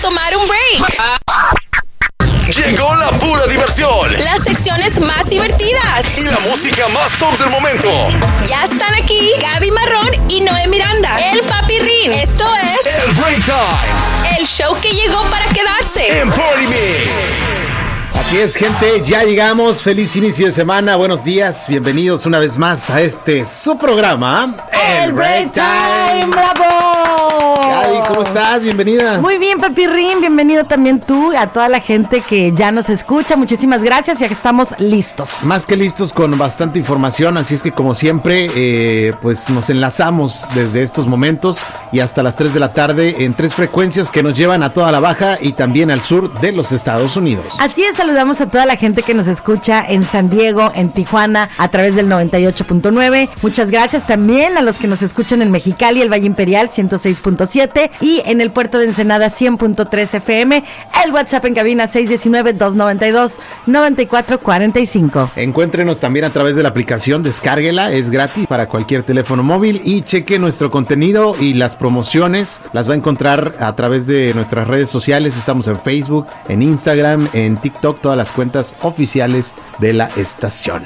tomar un break. Llegó la pura diversión. Las secciones más divertidas. Y la música más top del momento. Ya están aquí Gaby Marrón y Noé Miranda. El Papi Rin. Esto es El Break Time. el show que llegó para quedarse. En Party Mix. Así es, gente, ya llegamos. Feliz inicio de semana, buenos días. Bienvenidos una vez más a su programa, El Break Time. ¡Bravo! Gaby, ¿cómo estás? Bienvenida. Muy bien, Papi Rin, bienvenido también tú, a toda la gente que ya nos escucha. Muchísimas gracias, ya que estamos listos. Más que listos, con bastante información, así es que como siempre, pues nos enlazamos desde estos momentos y hasta las 3 de la tarde en 3 frecuencias que nos llevan a toda la baja y también al sur de los Estados Unidos. Así es, saludamos a toda la gente que nos escucha en San Diego, en Tijuana, a través del 98.9. Muchas gracias también a los que nos escuchan en Mexicali, el Valle Imperial 106.7 y en el puerto de Ensenada 100.3 FM. El WhatsApp en cabina 619-292-9445. Encuéntrenos también a través de la aplicación, descárguela, es gratis para cualquier teléfono móvil y cheque nuestro contenido y las promociones. Las va a encontrar a través de nuestras redes sociales. Estamos en Facebook, en Instagram, en TikTok, todas las cuentas oficiales de la estación.